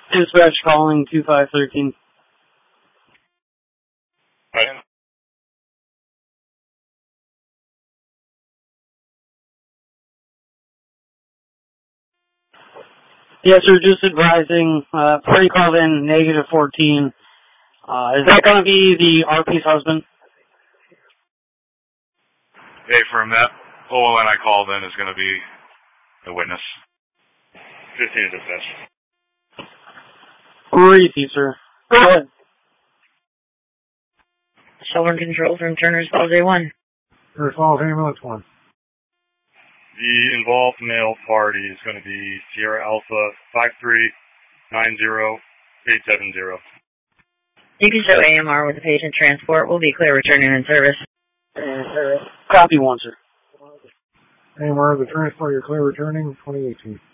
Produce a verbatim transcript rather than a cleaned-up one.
Dispatch calling two five one three. Right. Yes, sir, just advising, uh, Freddie called in negative fourteen. Uh, is that going to be the R P's husband? Hey, from that O L N I called in is going to be the witness. fifteen dispatch. Greasy, sir. Go ahead. Shelburne Control from Turner's Falls A one. Turner's Falls Ambulance one. The involved male party is going to be Sierra Alpha five three nine zero eight seven zero. You can show A M R with the patient transport. We'll be clear returning in service. Copy one, sir. A M R, the transport, you're clear returning, twenty eighteen.